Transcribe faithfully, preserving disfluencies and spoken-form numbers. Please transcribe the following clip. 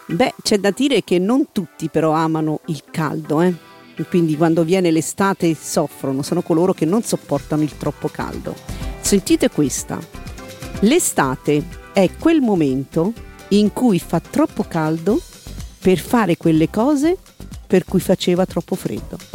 Beh, c'è da dire che non tutti però amano il caldo, eh? E quindi quando viene l'estate soffrono, sono coloro che non sopportano il troppo caldo. Sentite questa. L'estate è quel momento in cui fa troppo caldo per fare quelle cose per cui faceva troppo freddo.